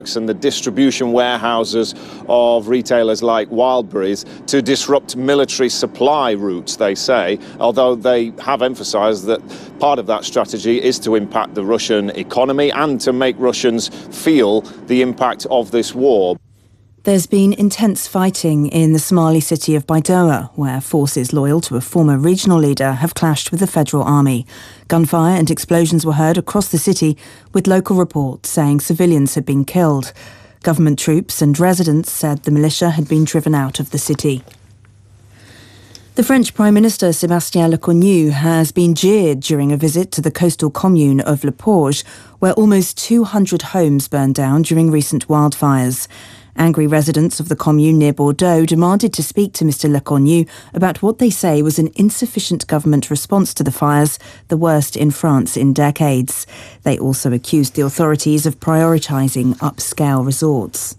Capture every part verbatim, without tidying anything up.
and the distribution warehouses of retailers like Wildberries to disrupt military supply routes, they say, although they have emphasised that part of that strategy is to impact the Russian economy and to make Russians feel the impact of this war. There's been intense fighting in the Somali city of Baidoa, where forces loyal to a former regional leader have clashed with the federal army. Gunfire and explosions were heard across the city, with local reports saying civilians had been killed. Government troops and residents said the militia had been driven out of the city. The French Prime Minister Sébastien Lecornu has been jeered during a visit to the coastal commune of Le Porge, where almost two hundred homes burned down during recent wildfires. Angry residents of the commune near Bordeaux demanded to speak to Mr Lecornu about what they say was an insufficient government response to the fires, the worst in France in decades. They also accused the authorities of prioritising upscale resorts.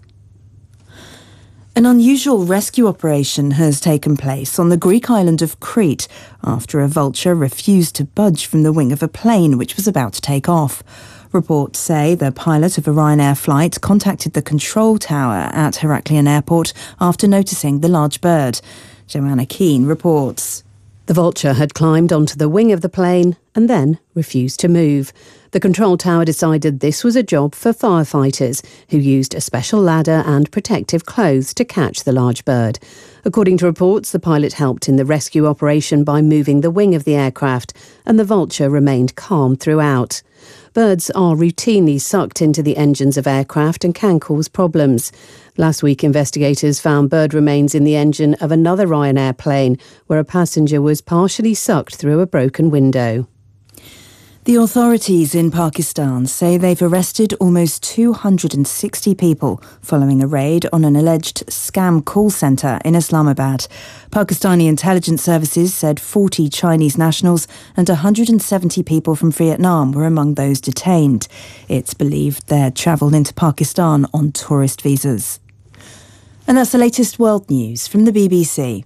An unusual rescue operation has taken place on the Greek island of Crete after a vulture refused to budge from the wing of a plane which was about to take off. Reports say the pilot of a Ryanair flight contacted the control tower at Heraklion Airport after noticing the large bird. Joanna Keane reports. The vulture had climbed onto the wing of the plane and then refused to move. The control tower decided this was a job for firefighters, who used a special ladder and protective clothes to catch the large bird. According to reports, the pilot helped in the rescue operation by moving the wing of the aircraft, and the vulture remained calm throughout. Birds are routinely sucked into the engines of aircraft and can cause problems. Last week, investigators found bird remains in the engine of another Ryanair plane, where a passenger was partially sucked through a broken window. The authorities in Pakistan say they've arrested almost two hundred sixty people following a raid on an alleged scam call centre in Islamabad. Pakistani intelligence services said forty Chinese nationals and one hundred seventy people from Vietnam were among those detained. It's believed they'd travelled into Pakistan on tourist visas. And that's the latest world news from the B B C.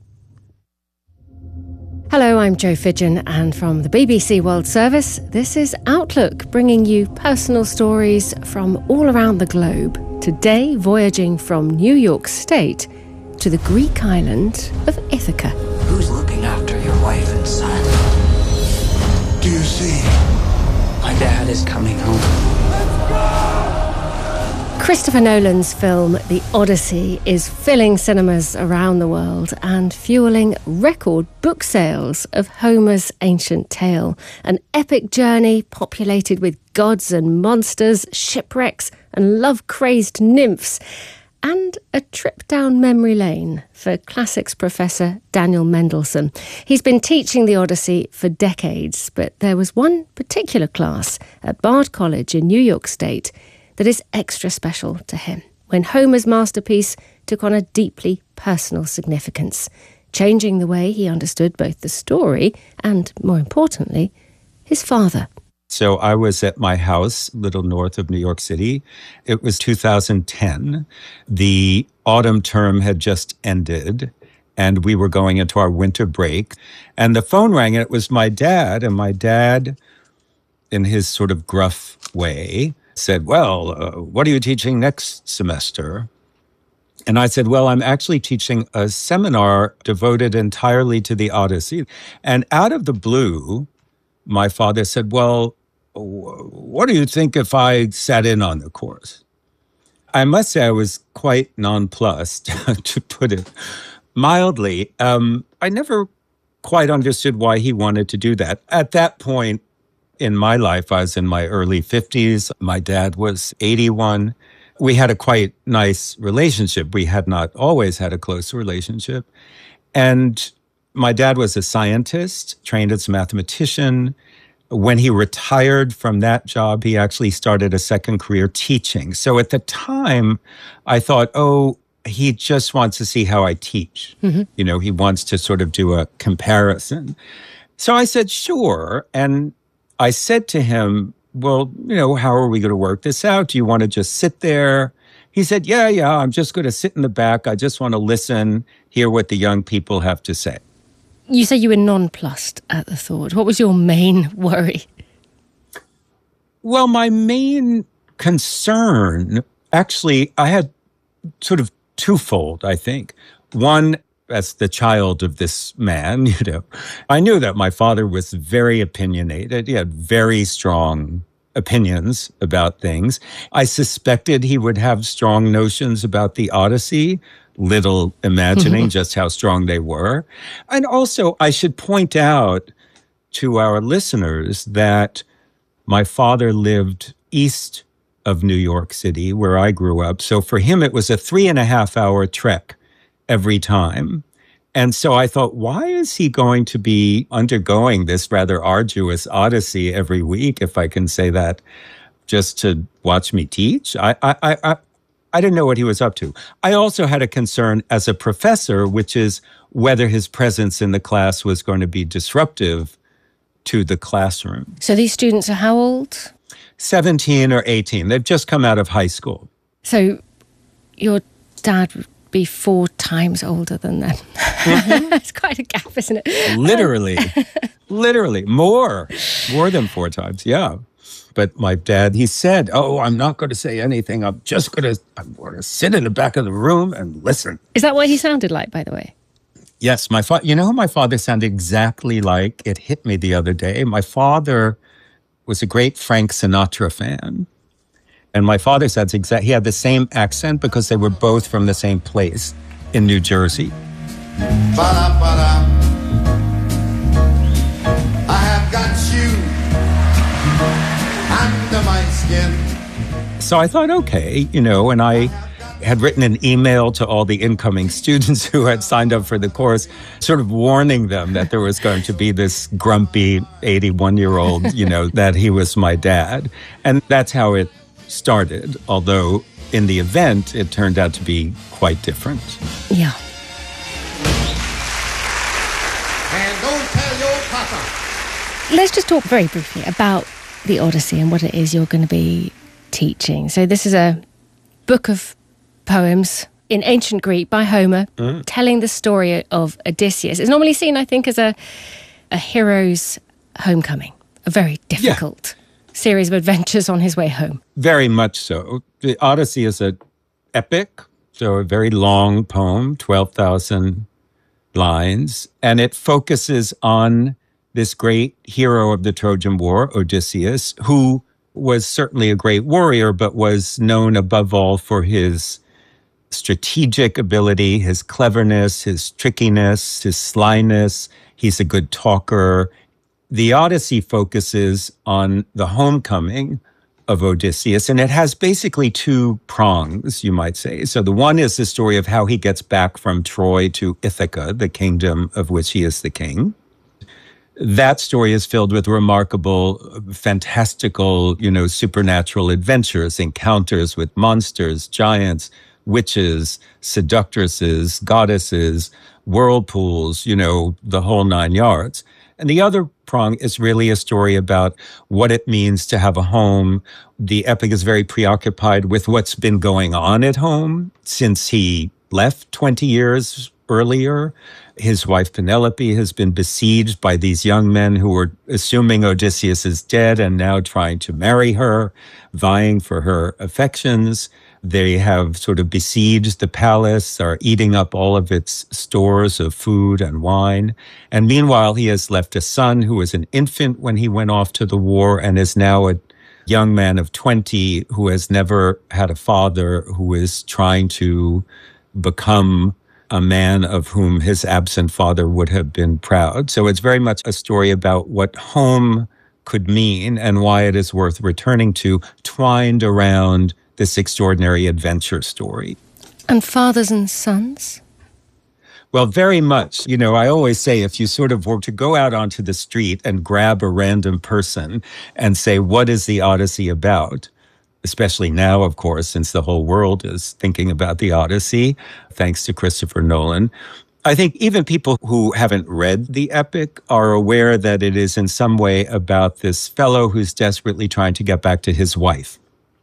Hello, I'm Jo Fidgen, and from the B B C World Service, this is Outlook, bringing you personal stories from all around the globe. Today, voyaging from New York State to the Greek island of Ithaca. Who's looking after your wife and son? Do you see? My dad is coming home. Let's go! Christopher Nolan's film The Odyssey is filling cinemas around the world and fueling record book sales of Homer's ancient tale. An epic journey populated with gods and monsters, shipwrecks and love-crazed nymphs, and a trip down memory lane for classics professor Daniel Mendelsohn. He's been teaching The Odyssey for decades, but there was one particular class at Bard College in New York State that is extra special to him, when Homer's masterpiece took on a deeply personal significance, changing the way he understood both the story and, more importantly, his father. So I was at my house, a little north of New York City. It was two thousand ten. The autumn term had just ended, and we were going into our winter break. And the phone rang, and it was my dad. And my dad, in his sort of gruff way, said, well, uh, what are you teaching next semester? And I said, well, I'm actually teaching a seminar devoted entirely to the Odyssey. And out of the blue, my father said, well, what do you think if I sat in on the course? I must say I was quite nonplussed, to put it mildly. Um, I never quite understood why he wanted to do that. At that point in my life, I was in my early fifties. My dad was eighty-one. We had a quite nice relationship. We had not always had a close relationship. And my dad was a scientist, trained as a mathematician. When he retired from that job, he actually started a second career teaching. So at the time, I thought, oh, he just wants to see how I teach. Mm-hmm. You know, he wants to sort of do a comparison. So I said, sure. And I said to him, well, you know, how are we going to work this out? Do you want to just sit there? He said, yeah, yeah, I'm just going to sit in the back. I just want to listen, hear what the young people have to say. You say you were nonplussed at the thought. What was your main worry? Well, my main concern Actually, I had sort of twofold, I think. One, as the child of this man, you know, I knew that my father was very opinionated. He had very strong opinions about things. I suspected he would have strong notions about the Odyssey, little imagining just how strong they were. And also, I should point out to our listeners that my father lived east of New York City, where I grew up. So for him, it was a three and a half hour trek every time. And so I thought, why is he going to be undergoing this rather arduous odyssey every week, if I can say that, just to watch me teach? I, I, I, I didn't know what he was up to. I also had a concern as a professor, which is whether his presence in the class was going to be disruptive to the classroom. So these students are how old? seventeen or eighteen. They've just come out of high school. So your dad would be four times older than them. Mm-hmm. It's quite a gap, isn't it? Literally. Literally. More. More than four times, yeah. But my dad, he said, oh, I'm not going to say anything. I'm just going to, I'm going to sit in the back of the room and listen. Is that what he sounded like, by the way? Yes, my father, you know who my father sounded exactly like? It hit me the other day. My father was a great Frank Sinatra fan. And my father said exact. He had the same accent because they were both from the same place in New Jersey. Ba-da, ba-da. I have got you under my skin. So I thought, okay, you know, and I had written an email to all the incoming students who had signed up for the course, sort of warning them that there was going to be this grumpy eighty-one-year-old, you know, that he was my dad. And that's how it started, although in the event, it turned out to be quite different. Yeah. And don't tell your papa. Let's just talk very briefly about the Odyssey and what it is you're going to be teaching. So this is a book of poems in ancient Greek by Homer, mm. telling the story of Odysseus. It's normally seen, I think, as a, a hero's homecoming, a very difficult yeah. series of adventures on his way home. Very much so. The Odyssey is an epic, so a very long poem, twelve thousand lines, and it focuses on this great hero of the Trojan War, Odysseus, who was certainly a great warrior, but was known above all for his strategic ability, his cleverness, his trickiness, his slyness. He's a good talker. The Odyssey focuses on the homecoming of Odysseus, and it has basically two prongs, you might say. So the one is the story of how he gets back from Troy to Ithaca, the kingdom of which he is the king. That story is filled with remarkable, fantastical, you know, supernatural adventures, encounters with monsters, giants, witches, seductresses, goddesses, whirlpools, you know, the whole nine yards. And the other prong is really a story about what it means to have a home. The epic is very preoccupied with what's been going on at home since he left twenty years earlier. His wife Penelope has been besieged by these young men who were assuming Odysseus is dead and now trying to marry her, vying for her affections. They have sort of besieged the palace, are eating up all of its stores of food and wine. And meanwhile, he has left a son who was an infant when he went off to the war and is now a young man of twenty who has never had a father, who is trying to become a man of whom his absent father would have been proud. So it's very much a story about what home could mean and why it is worth returning to, twined around this extraordinary adventure story. And fathers and sons? Well, very much. You know, I always say if you sort of were to go out onto the street and grab a random person and say, what is the Odyssey about? Especially now, of course, since the whole world is thinking about the Odyssey, thanks to Christopher Nolan. I think even people who haven't read the epic are aware that it is in some way about this fellow who's desperately trying to get back to his wife.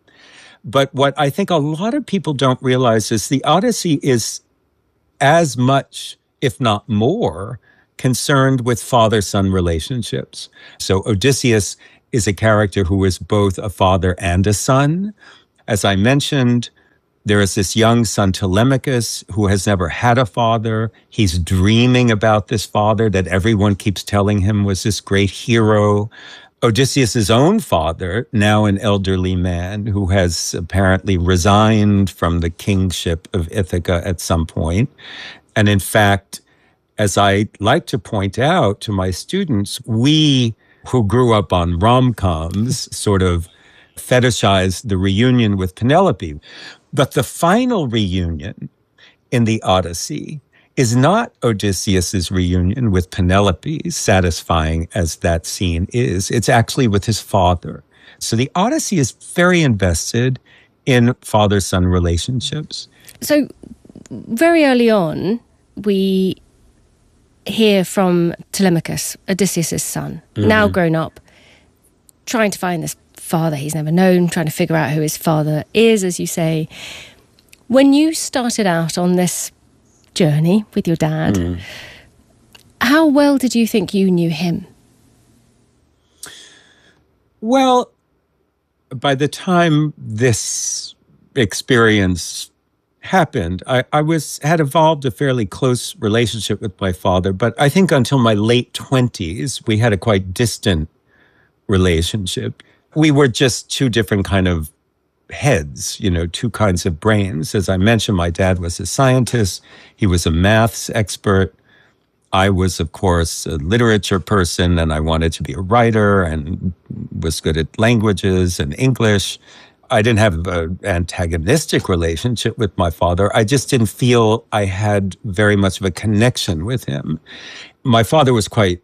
But what I think a lot of people don't realize is the Odyssey is as much, if not more, concerned with father-son relationships. So Odysseus is a character who is both a father and a son. As I mentioned, There is this young son, Telemachus, who has never had a father. He's dreaming about this father that everyone keeps telling him was this great hero. Odysseus's own father, now an elderly man who has apparently resigned from the kingship of Ithaca at some point. And in fact, as I like to point out to my students, we who grew up on rom-coms sort of fetishize the reunion with Penelope. But the final reunion in the Odyssey is not Odysseus's reunion with Penelope, satisfying as that scene is. It's actually with his father. So the Odyssey is very invested in father-son relationships. So very early on, we hear from Telemachus, Odysseus' son, mm-hmm. now grown up, trying to find this father he's never known, trying to figure out who his father is, as you say. When you started out on this journey with your dad, mm. how well did you think you knew him? Well, by the time this experience happened, I, I was had evolved a fairly close relationship with my father, but I think until my late twenties, we had a quite distant relationship. We were just two different kind of heads, you know, two kinds of brains. As I mentioned, my dad was a scientist. He was a maths expert. I was, of course, a literature person, and I wanted to be a writer and was good at languages and English. I didn't have an antagonistic relationship with my father. I just didn't feel I had very much of a connection with him. My father was quite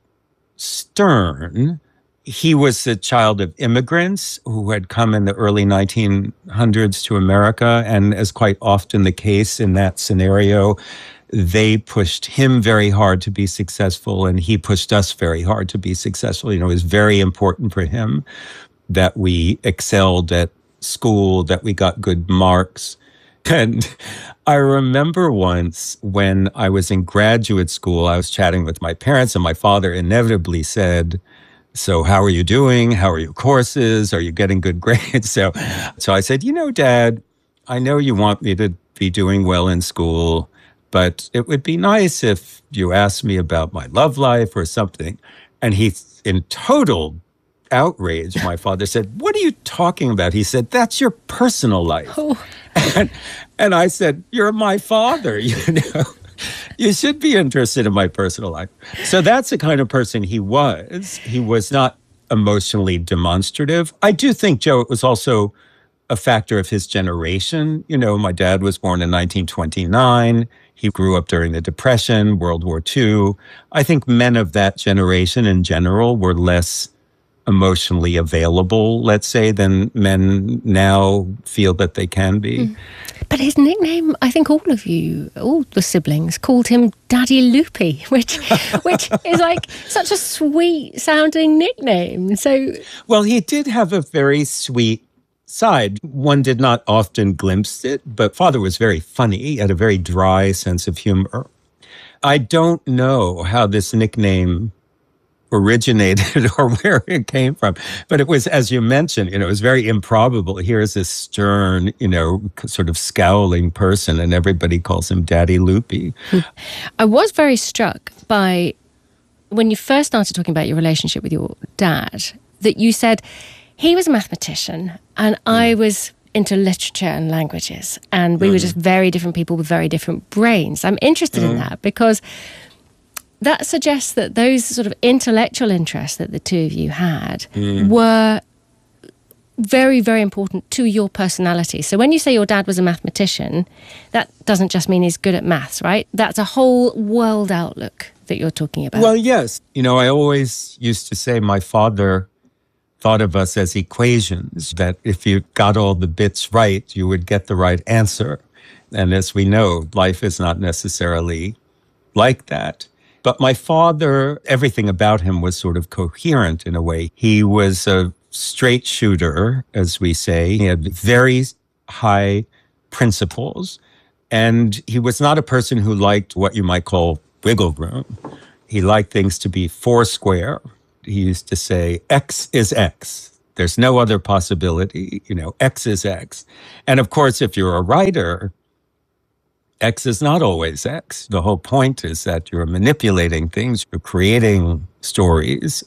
stern. He was the child of immigrants who had come in the early nineteen hundreds to America, and as quite often the case in that scenario, they pushed him very hard to be successful, and he pushed us very hard to be successful. You know, it was very important for him that we excelled at school, that we got good marks. And I remember once when I was in graduate school, I was chatting with my parents, and my father inevitably said, "So how are you doing? How are your courses? Are you getting good grades?" So, so I said, "You know, Dad, I know you want me to be doing well in school, but it would be nice if you asked me about my love life or something." And he, in total outrage, my father said, "What are you talking about?" He said, "That's your personal life." Oh. And, and I said, "You're my father, you know. You should be interested in my personal life." So that's the kind of person he was. He was not emotionally demonstrative. I do think, Joe, it was also a factor of his generation. You know, my dad was born in nineteen twenty-nine. He grew up during the Depression, World War Two. I think men of that generation in general were less emotionally available, let's say, than men now feel that they can be. Mm. But his nickname, I think all of you, all the siblings, called him Daddy Loopy, which which is like such a sweet sounding nickname. So, well, he did have a very sweet side. One did not often glimpse it, but Father was very funny. He had a very dry sense of humor. I don't know how this nickname originated or where it came from. But it was, as you mentioned, you know, it was very improbable. Here's this stern, you know, sort of scowling person, and everybody calls him Daddy Loopy. I was very struck by, when you first started talking about your relationship with your dad, that you said he was a mathematician and mm. I was into literature and languages, and we mm. were just very different people with very different brains. I'm interested mm. in that because that suggests that those sort of intellectual interests that the two of you had mm. were very, very important to your personality. So when you say your dad was a mathematician, that doesn't just mean he's good at maths, right? That's a whole world outlook that you're talking about. Well, yes. You know, I always used to say my father thought of us as equations, that if you got all the bits right, you would get the right answer. And as we know, life is not necessarily like that. But my father, everything about him was sort of coherent in a way. He was a straight shooter, as we say. He had very high principles. And he was not a person who liked what you might call wiggle room. He liked things to be four square. He used to say, X is X. There's no other possibility. You know, X is X. And of course, if you're a writer, X is not always X. The whole point is that you're manipulating things, you're creating stories.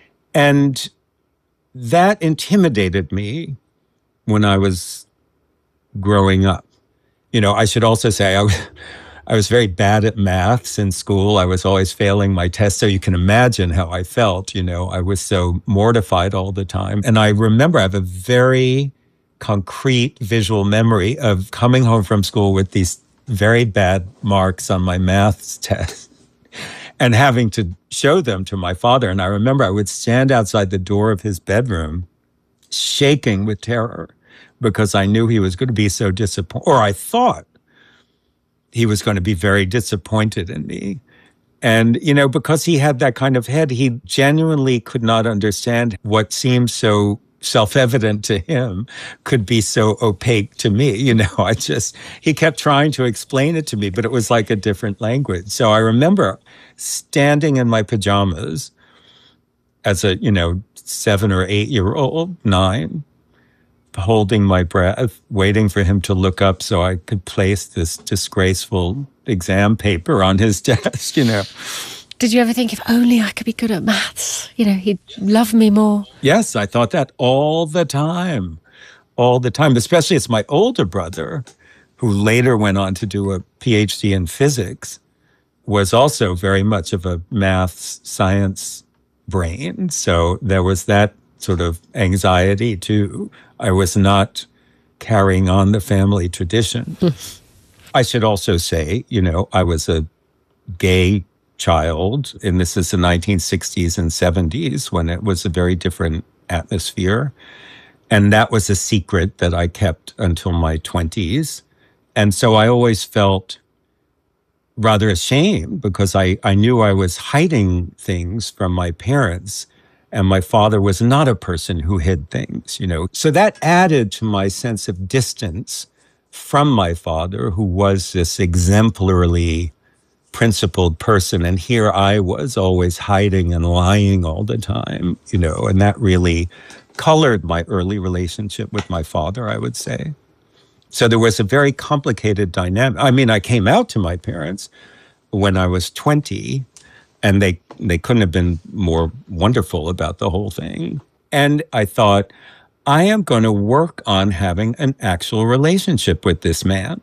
And that intimidated me when I was growing up. You know, I should also say I, I was very bad at maths in school. I was always failing my tests. So you can imagine how I felt. You know, I was so mortified all the time. And I remember I have a very concrete visual memory of coming home from school with these very bad marks on my maths test and having to show them to my father. And I remember I would stand outside the door of his bedroom shaking with terror because I knew he was going to be so disappointed, or I thought he was going to be very disappointed in me. And, you know, because he had that kind of head, he genuinely could not understand what seemed so self-evident to him could be so opaque to me. You know, I just, he kept trying to explain it to me, but it was like a different language. So I remember standing in my pajamas as a, you know, seven or eight year old, nine, holding my breath, waiting for him to look up so I could place this disgraceful exam paper on his desk, you know. Did you ever think, if only I could be good at maths, you know, he'd love me more? Yes, I thought that all the time, all the time, especially as my older brother, who later went on to do a P H D in physics, was also very much of a maths, science brain. So there was that sort of anxiety too. I was not carrying on the family tradition. I should also say, you know, I was a gay child, and this is the nineteen sixties and seventies when it was a very different atmosphere. And that was a secret that I kept until my twenties. And so I always felt rather ashamed because I, I knew I was hiding things from my parents. And my father was not a person who hid things, you know. So that added to my sense of distance from my father, who was this exemplarily principled person. And here I was always hiding and lying all the time, you know, and that really colored my early relationship with my father, I would say. So there was a very complicated dynamic. I mean, I came out to my parents when I was twenty, and they they couldn't have been more wonderful about the whole thing. And I thought, I am going to work on having an actual relationship with this man.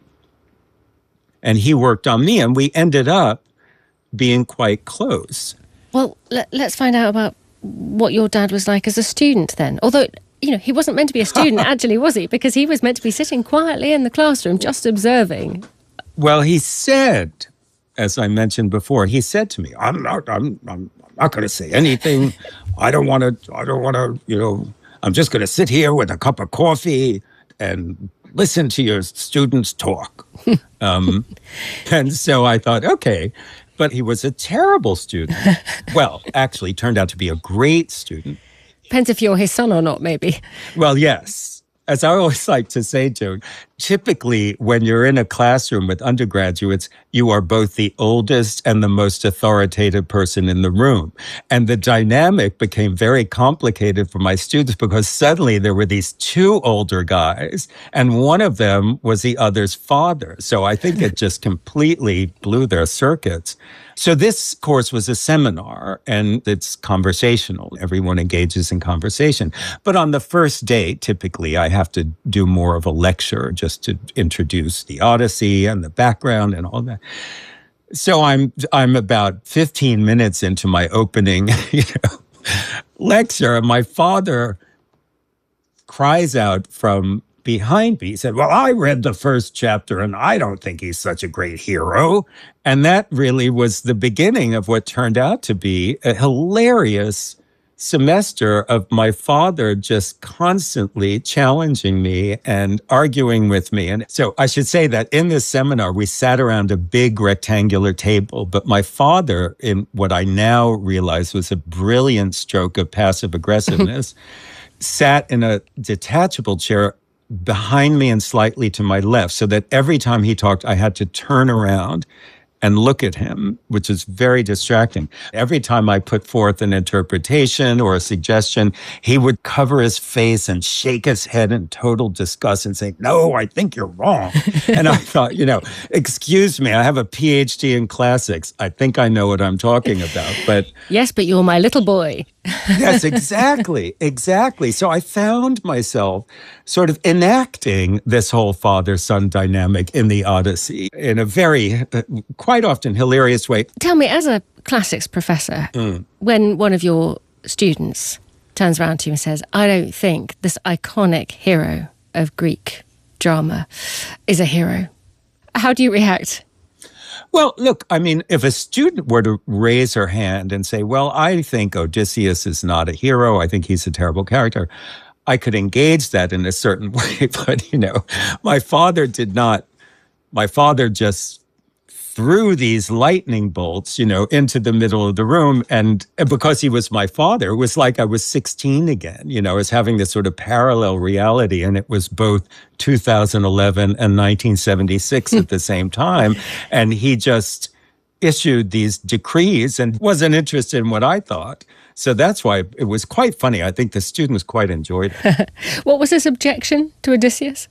And he worked on me, and we ended up being quite close. Well, let, let's find out about what your dad was like as a student then. Although, you know, he wasn't meant to be a student, actually, was he? Because he was meant to be sitting quietly in the classroom, just observing. Well, he said, as I mentioned before, he said to me, I'm not, I'm, I'm not going to say anything. I don't want to, I don't want to, you know, I'm just going to sit here with a cup of coffee and listen to your students talk. um, and so I thought, okay, but he was a terrible student. Well, actually turned out to be a great student. Depends if you're his son or not, maybe. Well, yes. As I always like to say, Joan, typically when you're in a classroom with undergraduates, you are both the oldest and the most authoritative person in the room. And the dynamic became very complicated for my students because suddenly there were these two older guys, and one of them was the other's father. So I think it just completely blew their circuits. So this course was a seminar, and it's conversational. Everyone engages in conversation. But on the first day, typically, I have to do more of a lecture just to introduce the Odyssey and the background and all that. So I'm I'm about fifteen minutes into my opening, you know, lecture, and my father cries out from behind me. He said, well, I read the first chapter and I don't think he's such a great hero. And that really was the beginning of what turned out to be a hilarious semester of my father just constantly challenging me and arguing with me. And so I should say that in this seminar, we sat around a big rectangular table, but my father, in what I now realize was a brilliant stroke of passive aggressiveness, sat in a detachable chair behind me and slightly to my left, so that every time he talked, I had to turn around and look at him, which is very distracting. Every time I put forth an interpretation or a suggestion, he would cover his face and shake his head in total disgust and say, no, I think you're wrong. And I thought, you know, excuse me, I have a P H D in classics. I think I know what I'm talking about. But yes, but you're my little boy. Yes, exactly, exactly. So I found myself sort of enacting this whole father-son dynamic in the Odyssey in a very, uh, quite often hilarious way. Tell me, as a classics professor, mm. when one of your students turns around to you and says, I don't think this iconic hero of Greek drama is a hero, how do you react? Well, look, I mean, if a student were to raise her hand and say, well, I think Odysseus is not a hero, I think he's a terrible character, I could engage that in a certain way. But, you know, my father did not, my father just threw these lightning bolts, you know, into the middle of the room. And, and because he was my father, it was like I was sixteen again, you know, I was having this sort of parallel reality. And it was both two thousand eleven and nineteen seventy-six at the same time. And he just issued these decrees and wasn't interested in what I thought. So that's why it was quite funny. I think the students quite enjoyed it. What was his objection to Odysseus?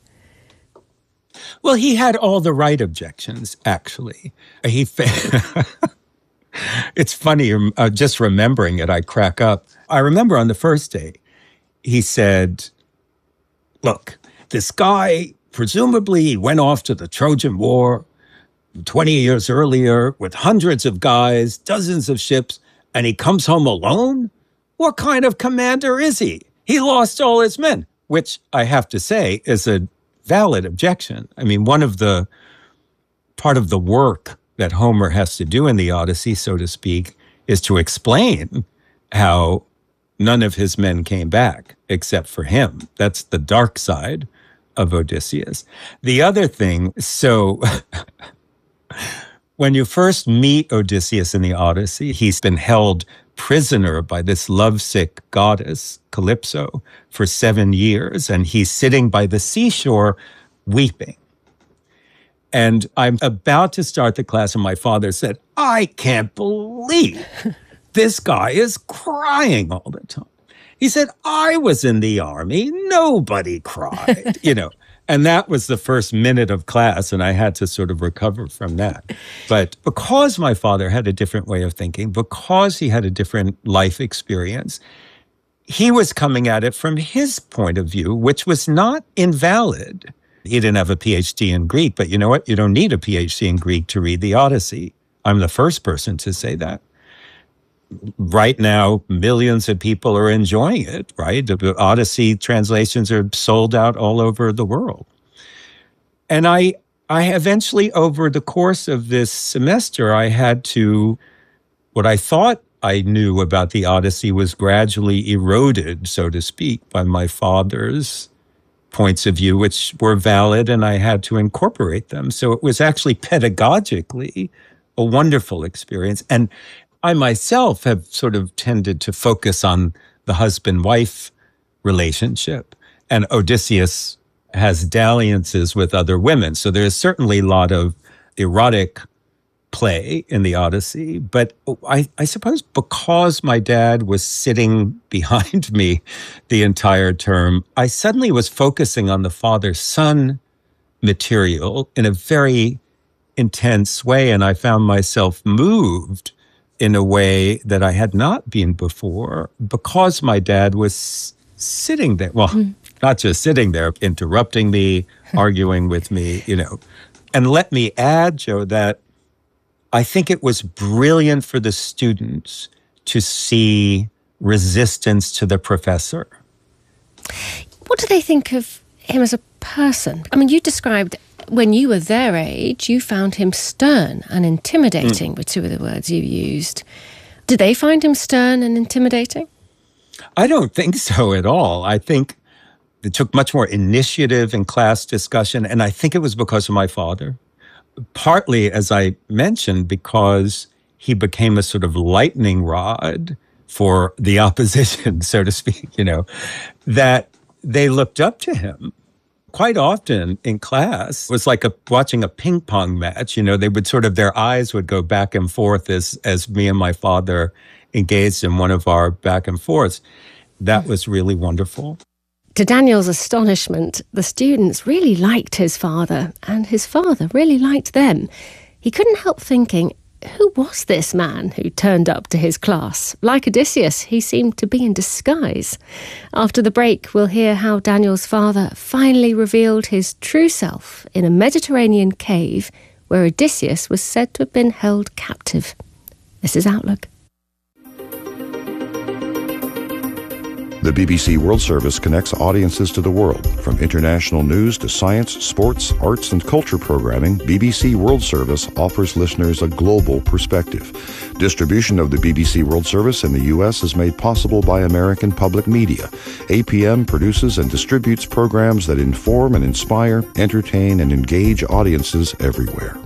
Well, he had all the right objections, actually. He, fa- It's funny, uh, just remembering it, I crack up. I remember on the first day, he said, look, this guy, presumably he went off to the Trojan War twenty years earlier with hundreds of guys, dozens of ships, and he comes home alone? What kind of commander is he? He lost all his men, which I have to say is a valid objection. I mean, one of the, part of the work that Homer has to do in the Odyssey, so to speak, is to explain how none of his men came back except for him. That's the dark side of Odysseus. The other thing, so when you first meet Odysseus in the Odyssey, he's been held prisoner by this lovesick goddess, Calypso, for seven years, and he's sitting by the seashore weeping. And I'm about to start the class, and my father said, I can't believe this guy is crying all the time. He said, I was in the army. Nobody cried, you know. And that was the first minute of class, and I had to sort of recover from that. But because my father had a different way of thinking, because he had a different life experience, he was coming at it from his point of view, which was not invalid. He didn't have a P H D in Greek, but you know what? You don't need a P H D in Greek to read the Odyssey. I'm the first person to say that. Right now, millions of people are enjoying it, right? The Odyssey translations are sold out all over the world. And I, I eventually, over the course of this semester, I had to, what I thought I knew about the Odyssey was gradually eroded, so to speak, by my father's points of view, which were valid, and I had to incorporate them. So it was actually pedagogically a wonderful experience. And I myself have sort of tended to focus on the husband-wife relationship, and Odysseus has dalliances with other women. So there's certainly a lot of erotic play in the Odyssey. But I, I suppose because my dad was sitting behind me the entire term, I suddenly was focusing on the father-son material in a very intense way, and I found myself moved in a way that I had not been before because my dad was sitting there. Well, mm. not just sitting there, interrupting me, arguing with me, you know. And let me add, Joe, that I think it was brilliant for the students to see resistance to the professor. What do they think of him as a person? I mean, you described when you were their age, you found him stern and intimidating, mm. were two of the words you used. Did they find him stern and intimidating? I don't think so at all. I think it took much more initiative in class discussion, and I think it was because of my father. Partly, as I mentioned, because he became a sort of lightning rod for the opposition, so to speak, you know, that they looked up to him. quite often in class, it was like a, watching a ping pong match. You know, they would sort of, their eyes would go back and forth as, as me and my father engaged in one of our back and forths. That was really wonderful. To Daniel's astonishment, the students really liked his father, and his father really liked them. He couldn't help thinking, who was this man who turned up to his class? Like Odysseus, he seemed to be in disguise. After the break, we'll hear how Daniel's father finally revealed his true self in a Mediterranean cave where Odysseus was said to have been held captive. This is Outlook. The B B C World Service connects audiences to the world. From international news to science, sports, arts, and culture programming, B B C World Service offers listeners a global perspective. Distribution of the B B C World Service in the U S is made possible by American Public Media. A P M produces and distributes programs that inform and inspire, entertain, and engage audiences everywhere.